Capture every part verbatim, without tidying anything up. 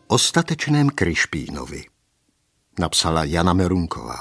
O statečném Krišpínovi. Napsala Jana Merunková.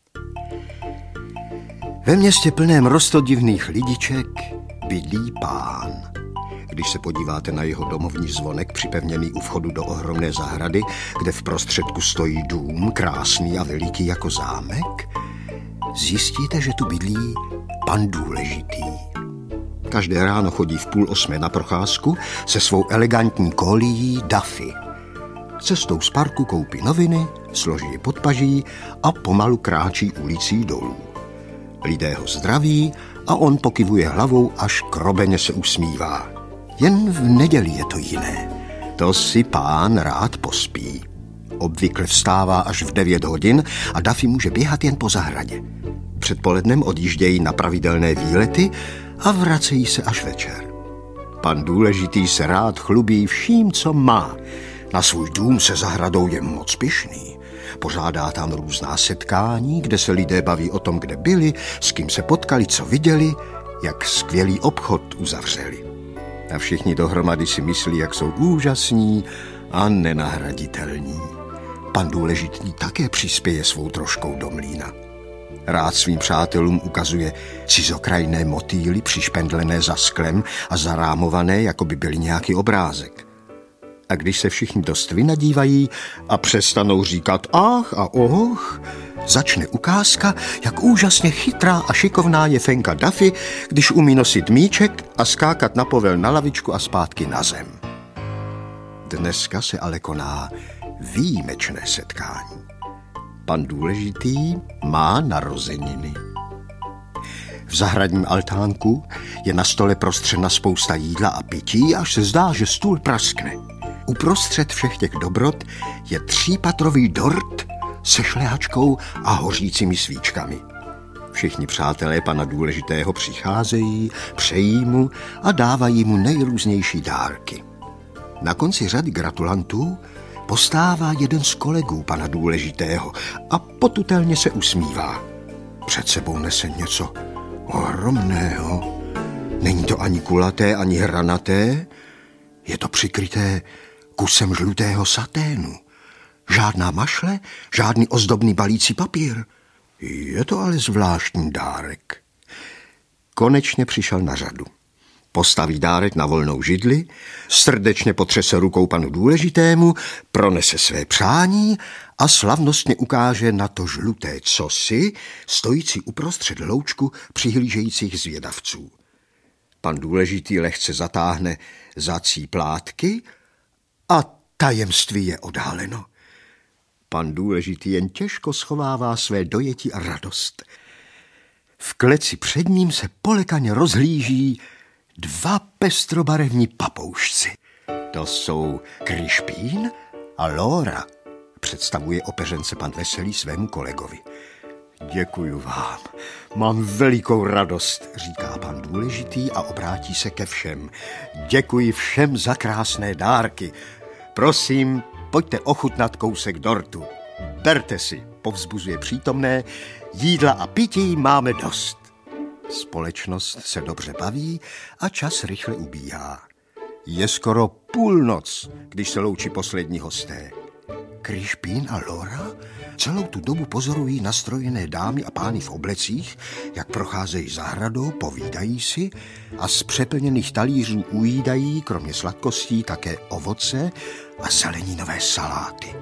Ve městě plném roztodivných lidiček bydlí pán. Když se podíváte na jeho domovní zvonek připevněný u vchodu do ohromné zahrady, kde v prostředku stojí dům, krásný a veliký jako zámek, zjistíte, že tu bydlí pan Důležitý. Každé ráno chodí v půl osmé na procházku se svou elegantní kolií Duffy. Cestou z parku koupí noviny, složí je pod paží a pomalu kráčí ulicí dolů. Lidé ho zdraví a on pokyvuje hlavou, až krobeně se usmívá. Jen v neděli je to jiné. To si pán rád pospí. Obvykle vstává až v devět hodin a Duffy může běhat jen po zahradě. Předpolednem odjíždějí na pravidelné výlety a vracejí se až večer. Pan Důležitý se rád chlubí vším, co má. Na svůj dům se zahradou je moc pyšný. Pořádá tam různá setkání, kde se lidé baví o tom, kde byli, s kým se potkali, co viděli, jak skvělý obchod uzavřeli. A všichni dohromady si myslí, jak jsou úžasní a nenahraditelní. Pan Důležitý také přispěje svou troškou do mlýna. Rád svým přátelům ukazuje cizokrajné motýly přišpendlené za sklem a zarámované, jako by byly nějaký obrázek. A když se všichni dost vynadívají a přestanou říkat ach a och, začne ukázka, jak úžasně chytrá a šikovná je Fenka Duffy, když umí nosit míček a skákat na povel na lavičku a zpátky na zem. Dneska se ale koná výjimečné setkání. Pan Důležitý má narozeniny. V zahradním altánku je na stole prostřena spousta jídla a pití, až se zdá, že stůl praskne. Uprostřed všech těch dobrot je třípatrový dort se šlehačkou a hořícími svíčkami. Všichni přátelé pana Důležitého přicházejí, přejí mu a dávají mu nejrůznější dárky. Na konci řady gratulantů postává jeden z kolegů pana Důležitého a potutelně se usmívá. Před sebou nese něco ohromného. Není to ani kulaté, ani hranaté, je to přikryté kusem žlutého saténu. Žádná mašle, žádný ozdobný balící papír. Je to ale zvláštní dárek. Konečně přišel na řadu. Postaví dárek na volnou židli, srdečně potřese rukou panu Důležitému, pronese své přání a slavnostně ukáže na to žluté cosi, stojící uprostřed loučku přihlížejících zvědavců. Pan Důležitý lehce zatáhne zací plátky a tajemství je odhaleno. Pan Důležitý jen těžko schovává své dojetí a radost. V kleci před ním se polekaně rozhlíží dva pestrobarevní papoušci. To jsou Krišpín a Lóra, představuje opeřence pan Veselý svému kolegovi. Děkuju vám, mám velikou radost, říká pan Důležitý a obrátí se ke všem. Děkuji všem za krásné dárky. Prosím, pojďte ochutnat kousek dortu. Berte si, povzbuzuje přítomné, jídla a pití máme dost. Společnost se dobře baví a čas rychle ubíhá. Je skoro půlnoc, když se loučí poslední hosté. Krišpín a Lóra celou tu dobu pozorují nastrojené dámy a pány v oblecích, jak procházejí zahradou, povídají si a z přeplněných talířů ujídají, kromě sladkostí, také ovoce a zeleninové saláty.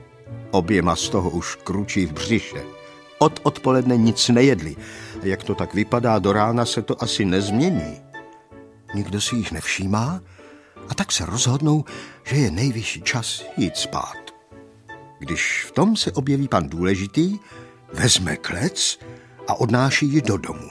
Oběma z toho už kručí v břiše. Od odpoledne nic nejedli. A jak to tak vypadá, do rána se to asi nezmění. Nikdo si jich nevšímá a tak se rozhodnou, že je nejvyšší čas jít spát. Když v tom se objeví pan Důležitý, vezme klec a odnáší ji do domu.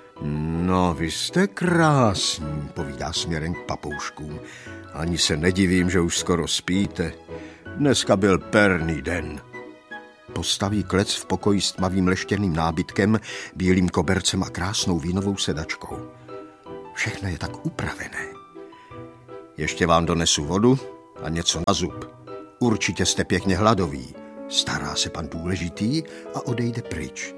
No, vy jste krásní, povídá směrem k papouškům. Ani se nedivím, že už skoro spíte. Dneska byl perný den. Postaví klec v pokoji s tmavým leštěným nábytkem, bílým kobercem a krásnou vínovou sedačkou. Všechno je tak upravené. Ještě vám donesu vodu a něco na zub. Určitě jste pěkně hladoví. Stará se pan Důležitý a odejde pryč.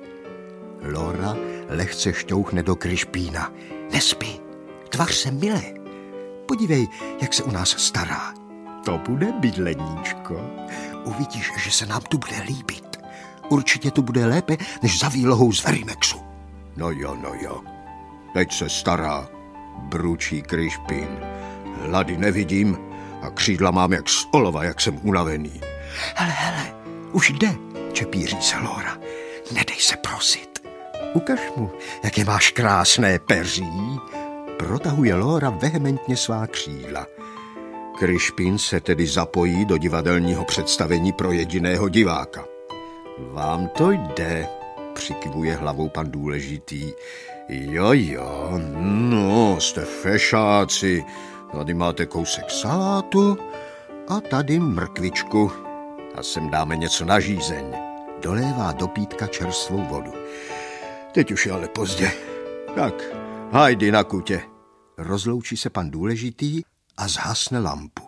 Lóra lehce šťouchne do Krišpína. Nespí, tvař se mile. Podívej, jak se u nás stará. To bude bydleníčko. Uvidíš, že se nám tu bude líbit. Určitě tu bude lépe, než za výlohou z Verimexu. No jo, no jo. Teď se stará, bručí Krišpín. Hlady nevidím a křídla mám jak z olova, jak jsem unavený. Hele, hele, už jde, čepíří se Lora. Nedej se prosit. Ukaž mu, jak je máš krásné peří. Protahuje Lora vehementně svá křídla. Krišpín se tedy zapojí do divadelního představení pro jediného diváka. Vám to jde, přikyvuje hlavou pan Důležitý. Jo, jo, no, jste fešáci. Tady máte kousek salátu a tady mrkvičku. A sem dáme něco na žízeň. Dolévá do pítka čerstvou vodu. Teď už je ale pozdě. Tak, hajdy na kutě. Rozloučí se pan Důležitý a zhasne lampu.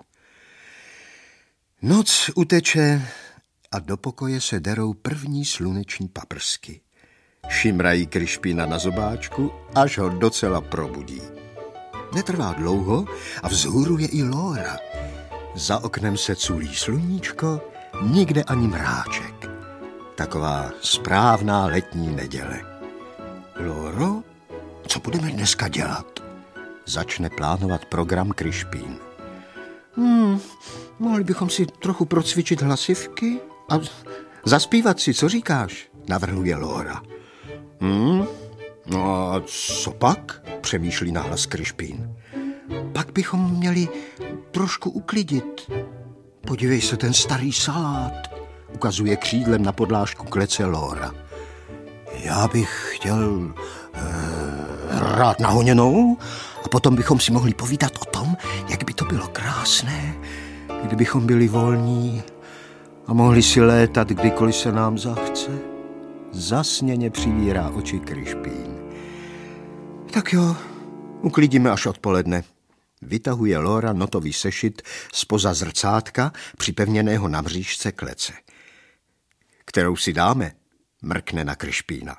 Noc uteče a do pokoje se derou první sluneční paprsky. Šimrají Krišpína na zobáčku, až ho docela probudí. Netrvá dlouho a vzhůru je i Lora. Za oknem se culí sluníčko, nikde ani mráček. Taková správná letní neděle. Loro, co budeme dneska dělat? Začne plánovat program Krišpín. Hmm, mohli bychom si trochu procvičit hlasivky a zaspívat si, co říkáš? Navrhuje Lora. Hmm, no a co pak? Přemýšlí nahlas Krišpín. Pak bychom měli trošku uklidit. Podívej se, ten starý salát, ukazuje křídlem na podlážku klece Lora. Já bych chtěl eh, hrát na honěnou a potom bychom si mohli povídat o tom, jak by to bylo krásné, kdybychom byli volní a mohli si létat, kdykoliv se nám zachce. Zasněně přivírá oči Krišpín. Tak jo, uklidíme až odpoledne. Vytahuje Lora notový sešit zpoza zrcátka připevněného na mřížce klece. Kterou si dáme? Mrkne na Krišpína.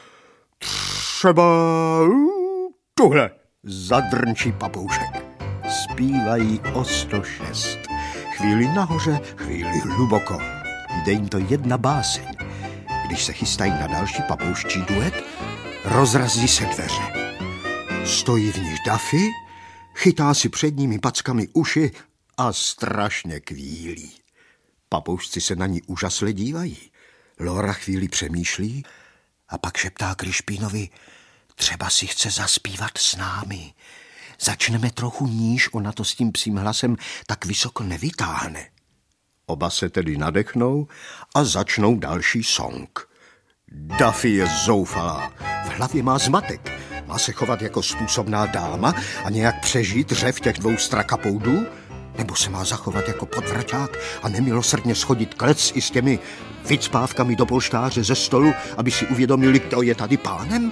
Třeba tuhle, zadrnčí papoušek. Zpívají o sto šest. Chvíli nahoře, chvíli hluboko. Jde jim to jedna báseň. Když se chystají na další papouščí duet, rozrazí se dveře. Stojí v nich Duffy, chytá si předními packami uši a strašně kvílí. Papoušci se na ní úžasle dívají. Lora chvíli přemýšlí a pak šeptá Krišpínovi, třeba si chce zaspívat s námi. Začneme trochu níž, ona to s tím psím hlasem tak vysoko nevytáhne. Oba se tedy nadechnou a začnou další song. Duffy je zoufalá, v hlavě má zmatek, má se chovat jako způsobná dáma a nějak přežít řev těch dvou strakapoudů, nebo se má zachovat jako podvraťák a nemilosrdně schodit klec i s těmi vycpávkami do polštáře ze stolu, aby si uvědomili, kdo je tady pánem?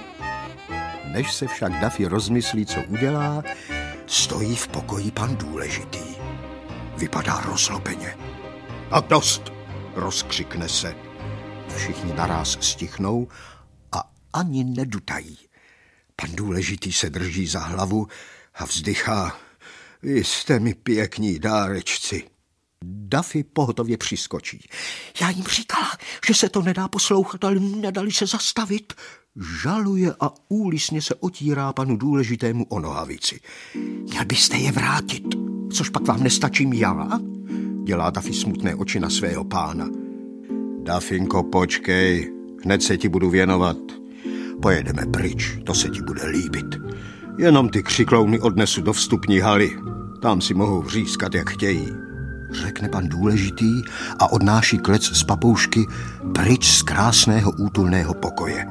Než se však Duffy rozmyslí, co udělá, stojí v pokoji pan Důležitý. Vypadá rozlobeně. A dost, rozkřikne se. Všichni naráz stichnou a ani nedutají. Pan Důležitý se drží za hlavu a vzdychá. Vy jste mi pěkní dárečci. Duffy pohotově přiskočí. Já jim říkala, že se to nedá poslouchat, ale nedali se zastavit. Žaluje a úlisně se otírá panu Důležitému o nohavici. Měl byste je vrátit, což pak vám nestačím já? Dělá Duffy smutné oči na svého pána. Duffinko, počkej, hned se ti budu věnovat. Pojedeme pryč, to se ti bude líbit. Jenom ty křiklouny odnesu do vstupní haly. Tam si mohou vřískat, jak chtějí. Řekne pan Důležitý a odnáší klec z papoušky pryč z krásného útulného pokoje.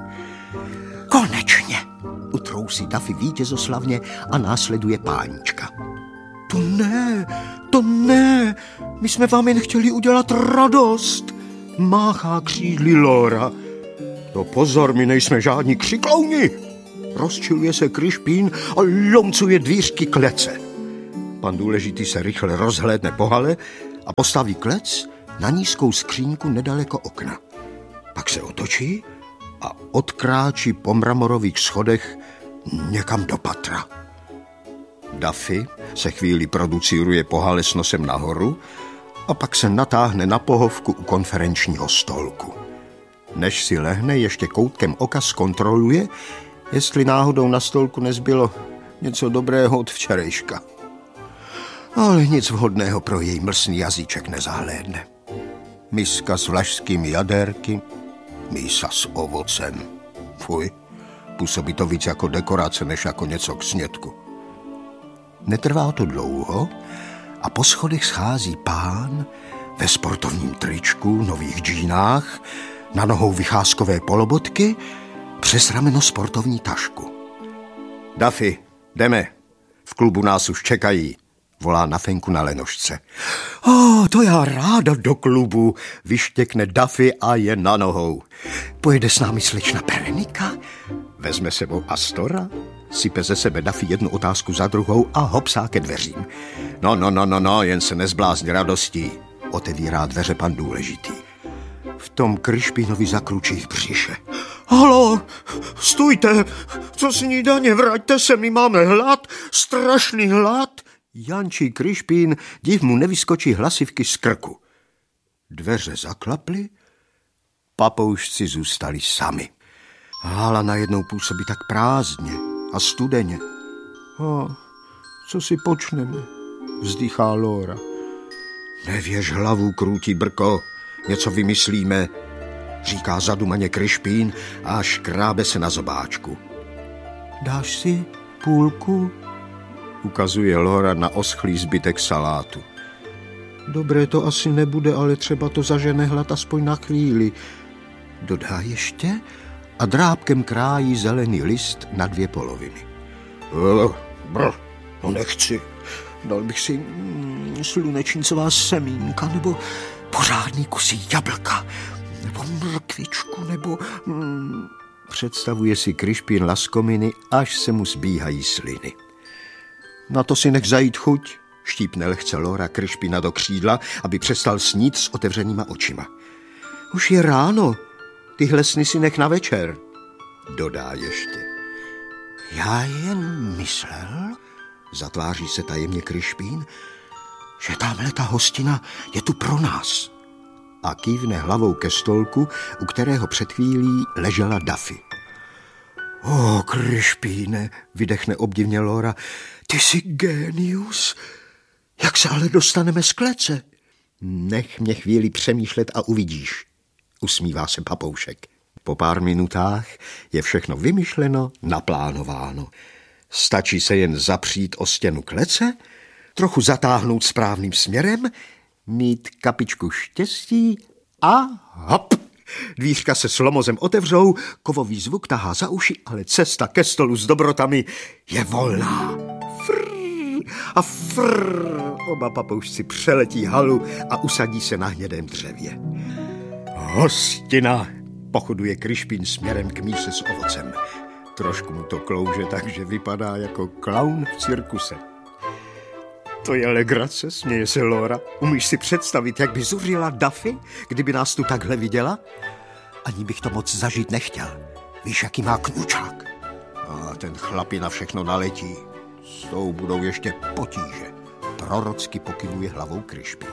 Konečně, utrousí Duffy vítězoslavně a následuje pánička. To ne, to ne, my jsme vám jen chtěli udělat radost, máchá křídly Lora. To pozor, my nejsme žádní křiklouni. Rozčiluje se Krišpín a lomcuje dvířky klece. Pan Důležitý se rychle rozhlédne po hale a postaví klec na nízkou skříňku nedaleko okna. Pak se otočí a odkráčí po mramorových schodech někam do patra. Duffy se chvíli producíruje po hale s nosem nahoru a pak se natáhne na pohovku u konferenčního stolku. Než si lehne, ještě koutkem oka zkontroluje, jestli náhodou na stolku nezbylo něco dobrého od včerejška. Ale nic vhodného pro její mlsný jazyček nezahlédne. Miska s vlašskými jadérky, mísa s ovocem. Fuj, působí to víc jako dekorace, než jako něco k snědku. Netrvá to dlouho a po schodech schází pán ve sportovním tričku, nových džínách, na nohou vycházkové polobotky, přes rameno sportovní tašku. Duffy, jdeme, v klubu nás už čekají, volá na fenku na lenošce. O, oh, to já ráda do klubu, vyštěkne Duffy a je na nohou. Pojede s námi slečna Perenika? Vezme sebou Astora? Sype ze sebe Duffy jednu otázku za druhou a hopsá ke dveřím. No, no, no, no, no, jen se nezblázni radostí. Otevírá dveře pan důležitý. V tom Krišpínovi zakručí v břiše. Halo, stůjte, co snídaně, vraťte se, my máme hlad, strašný hlad. Jančí Krišpín, div mu nevyskočí hlasivky z krku. Dveře zaklaply, papoušci zůstali sami. Hala najednou působí tak prázdně a studeně. A co si počneme, vzdychá Lora. Nevěž hlavu, krůtí brko, něco vymyslíme, říká zadumaně Krišpín a škrábe se na zobáčku. Dáš si půlku? Ukazuje Lora na oschlý zbytek salátu. Dobré to asi nebude, ale třeba to zažene hlad aspoň na chvíli. Dodá ještě a drápkem krájí zelený list na dvě poloviny. Brr, no nechci. Dal bych si mm, slunečnicová semínka, nebo pořádný kusí jablka, nebo mrkvičku, nebo... Mm, představuje si Krišpín laskominy, až se mu zbíhají sliny. Na to si nech zajít chuť, štípne lehce Lora Krišpína do křídla, aby přestal snít s otevřenýma očima. Už je ráno, tyhle sny si nech na večer, dodá ještě. Já jen myslel, zatváří se tajemně Krišpín, že tamhle ta hostina je tu pro nás. A kývne hlavou ke stolku, u kterého před chvílí ležela Duffy. O, Krišpíne, vydechne obdivně Lora, ty jsi génius. Jak se ale dostaneme z klece? Nech mě chvíli přemýšlet a uvidíš, usmívá se papoušek. Po pár minutách je všechno vymyšleno, naplánováno. Stačí se jen zapřít o stěnu klece, trochu zatáhnout správným směrem, mít kapičku štěstí a hop! Dvířka se s lomozem otevřou, kovový zvuk tahá za uši, ale cesta ke stolu s dobrotami je volná. Frrr a frrr. Oba papoušci přeletí halu a usadí se na hnědém dřevě. Hostina, pochoduje Krišpín směrem k míse s ovocem. Trošku mu to klouže, takže vypadá jako klaun v cirkuse. To je legrace, směje se Lora. Umíš si představit, jak by zuřila Duffy, kdyby nás tu takhle viděla? Ani bych to moc zažít nechtěl. Víš, jaký má kňučák? A ten chlapi na všechno naletí. S tou budou ještě potíže. Prorocky pokyvuje hlavou Krišpín.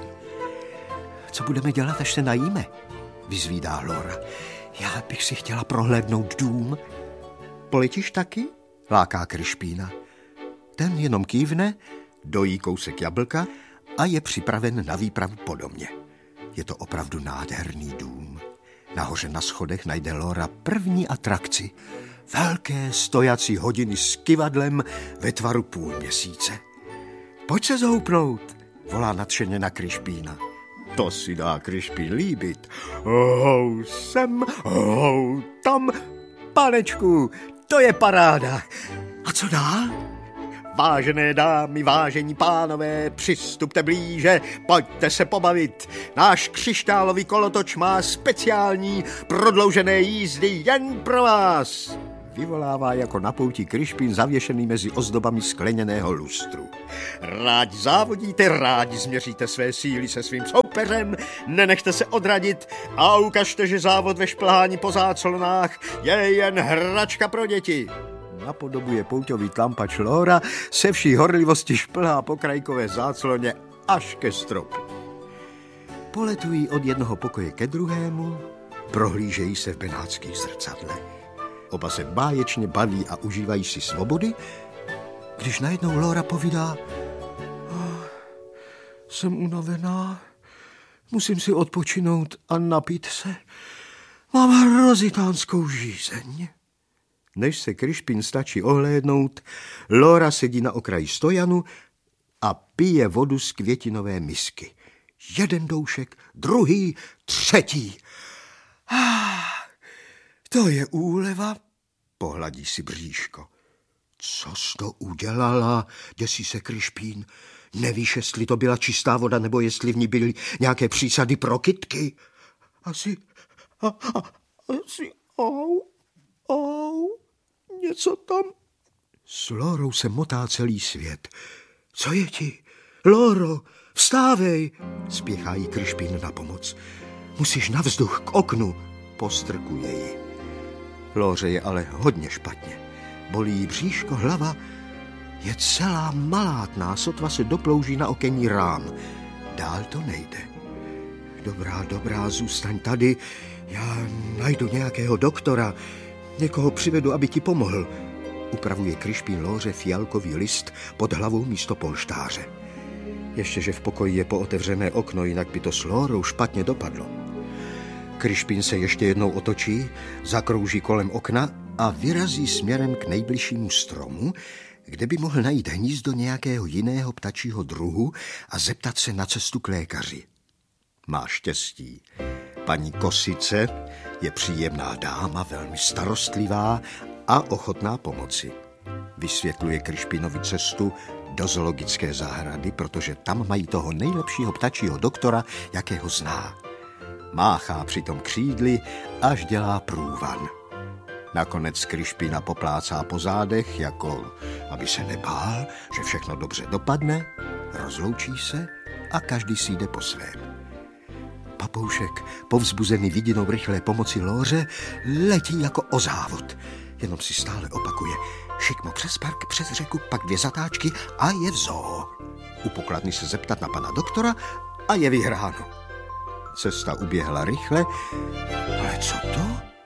Co budeme dělat, až se najíme? Vyzvídá Lora. Já bych si chtěla prohlédnout dům. Poletíš taky? Láká Krišpína. Ten jenom kývne, dojí kousek jablka a je připraven na výpravu po domě. Je to opravdu nádherný dům. Nahoře na schodech najde Lora první atrakci. Velké stojací hodiny s kyvadlem ve tvaru půlměsíce. Pojď se zhoupnout, volá nadšeně na Krišpína. To si dá Krišpín líbit. Hou sem, hou tam, panečku, to je paráda. A co dál? Vážené dámy, vážení pánové, přistupte blíže, pojďte se pobavit. Náš křišťálový kolotoč má speciální prodloužené jízdy jen pro vás. Vyvolává jako na pouti Krišpín zavěšený mezi ozdobami skleněného lustru. Rádi závodíte, rádi změříte své síly se svým soupeřem, nenechte se odradit a ukažte, že závod ve šplhání po záclonách je jen hračka pro děti. napodobuje pouťový tlampač Lóra, se vší horlivosti šplhá po krajkové zácloně až ke stropu. Poletují od jednoho pokoje ke druhému, prohlížejí se v benátských zrcadlech. Oba se báječně baví a užívají si svobody, když najednou Lóra povídá: oh, jsem unavená, musím si odpočinout a napít se. Mám hrozitánskou žízeň. Než se Krišpín stačí ohlédnout, Lóra sedí na okraji stojanu a pije vodu z květinové misky. Jeden doušek, druhý, třetí. Ah, to je úleva, pohladí si bříško. Co jsi to udělala, děsí se Krišpín. Nevíš, jestli to byla čistá voda, nebo jestli v ní byly nějaké přísady pro kytky? Asi, a, a, asi, au, au, něco tam. S Lórou se motá celý svět. Co je ti? Lóro, vstávej, spěchá jí Krišpín na pomoc. Musíš na vzduch k oknu, postrkuje ji. Lóře je ale hodně špatně. Bolí jí bříško, hlava. Je celá malátná, sotva se doplouží na okenní rám. Dál to nejde. Dobrá, dobrá, zůstaň tady. Já najdu nějakého doktora. Někoho přivedu, aby ti pomohl. Upravuje Krišpín Lóře fialkový list pod hlavou místo polštáře. Ještě, že v pokoji je pootevřené okno, jinak by to s Lórou špatně dopadlo. Krišpín se ještě jednou otočí, zakrouží kolem okna a vyrazí směrem k nejbližšímu stromu, kde by mohl najít hnízdo nějakého jiného ptačího druhu a zeptat se na cestu k lékaři. Má štěstí. Paní Kosice je příjemná dáma, velmi starostlivá a ochotná pomoci. Vysvětluje Krišpínovi cestu do zoologické zahrady, protože tam mají toho nejlepšího ptačího doktora, jakého zná. Máchá přitom křídly, až dělá průvan. Nakonec Krišpína poplácá po zádech, jako aby se nebál, že všechno dobře dopadne, rozloučí se a každý si jde po svém. Papoušek, povzbuzený vidinou rychlé pomoci Lóře, letí jako o závod. Jenom si stále opakuje: šikmo přes park, přes řeku, pak dvě zatáčky a je v zoo. U pokladny se zeptat na pana doktora a je vyhráno. Cesta uběhla rychle, ale co to?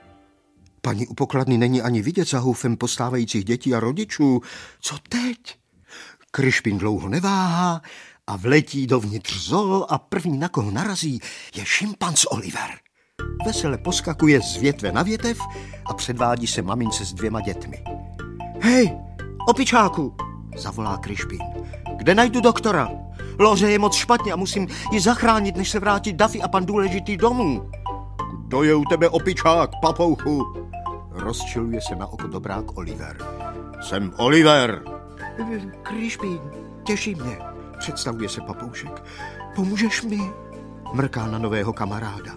Paní u pokladny není ani vidět za houfem postávajících dětí a rodičů. Co teď? Krišpín dlouho neváhá a vletí dovnitř zoo a první, na koho narazí, je šimpanz Oliver. Vesele poskakuje z větve na větev a předvádí se mamince s dvěma dětmi. Hej, opičáku, zavolá Krišpín. Kde najdu doktora? Lóře je moc špatně a musím ji zachránit, než se vrátí Daffy a pan důležitý domů. Kdo je u tebe opičák, papouchu? Rozčiluje se na oko dobrák Oliver. Jsem Oliver. Krišpín, těší mě, představuje se papoušek. Pomůžeš mi? Mrká na nového kamaráda.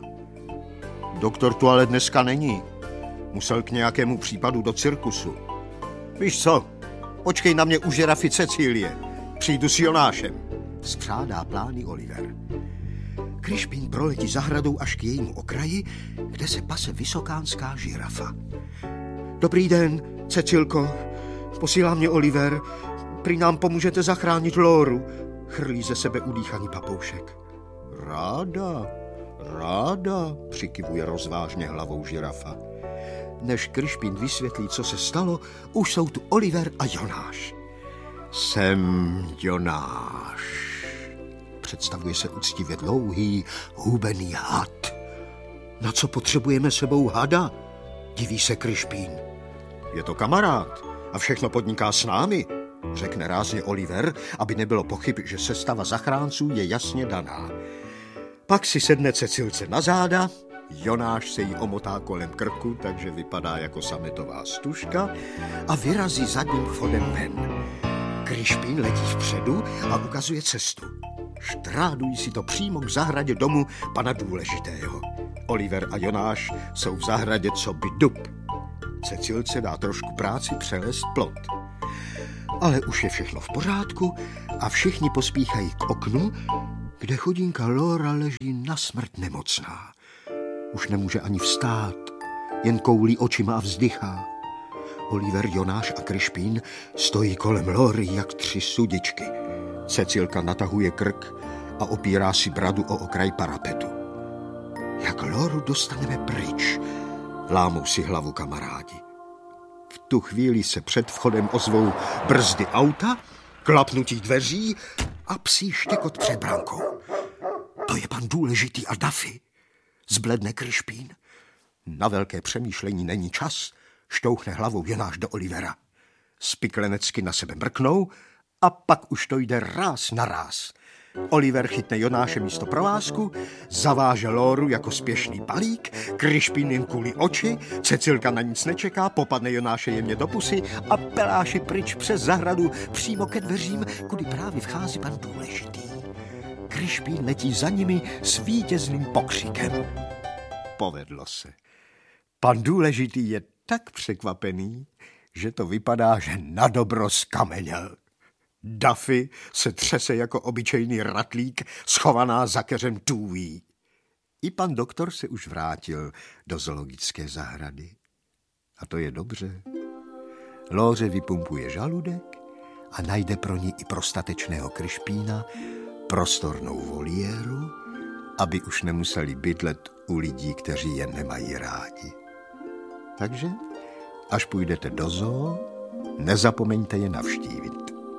Doktor tu ale dneska není. Musel k nějakému případu do cirkusu. Víš co, počkej na mě u žirafy Cecílie. Přijdu s Jonášem. Spřádá plány Oliver. Krišpín proletí zahradou až k jejímu okraji, kde se pase vysokánská žirafa. Dobrý den, Cecilko. Posílá mě Oliver. Prý nám pomůžete zachránit Lóru. Chrlí ze sebe udýchaný papoušek. Ráda, ráda, přikyvuje rozvážně hlavou žirafa. Než Krišpín vysvětlí, co se stalo, už jsou tu Oliver a Jonáš. Jsem Jonáš. Představuje se úctivě dlouhý, hubený had. Na co potřebujeme sebou hada? Diví se Krišpín. Je to kamarád a všechno podniká s námi, řekne rázně Oliver, aby nebylo pochyb, že sestava zachránců je jasně daná. Pak si sedne Cecilce na záda, Jonáš se jí omotá kolem krku, takže vypadá jako sametová stužka a vyrazí zadním vchodem ven. Krišpín letí vpředu a ukazuje cestu. Štrádují si to přímo k zahradě domu pana důležitého. Oliver a Jonáš jsou v zahradě co by dub. Cecilce dá trošku práci přelézt plot. Ale už je všechno v pořádku a všichni pospíchají k oknu, kde chudinka Lóra leží na smrt nemocná. Už nemůže ani vstát, jen koulí očima a vzdychá. Oliver, Jonáš a Krišpín stojí kolem Lóry jak tři sudičky. Cecilka natahuje krk a opírá si bradu o okraj parapetu. Jak Lóru dostaneme pryč? Lámou si hlavu kamarádi. V tu chvíli se před vchodem ozvou brzdy auta, klapnutí dveří a psí štěkot před brankou. To je pan Důležitý a Duffy. Zbledne Krišpín. Na velké přemýšlení není čas. Šťouchne hlavou Jonáš do Olivera. Spiklenecky na sebe mrknou a pak už to jde ráz na ráz. Oliver chytne Jonáše místo provázku, zaváže Lóru jako spěšný balík, Krišpín jim kulí oči, Cecilka na nic nečeká, popadne Jonáše jemně do pusy a peláši pryč přes zahradu přímo ke dveřím, kudy právě vchází pan Důležitý. Krišpín letí za nimi s vítězným pokřikem. Povedlo se. Pan Důležitý je tak překvapený, že to vypadá, že nadobro skameněl. Duffy se třese jako obyčejný ratlík, schovaná za keřem tůví. I pan doktor se už vrátil do zoologické zahrady. A to je dobře. Lóře vypumpuje žaludek a najde pro ní i pro statečného Krišpína prostornou voliéru, aby už nemuseli bydlet u lidí, kteří je nemají rádi. Takže, až půjdete do zoo, nezapomeňte je navštívit.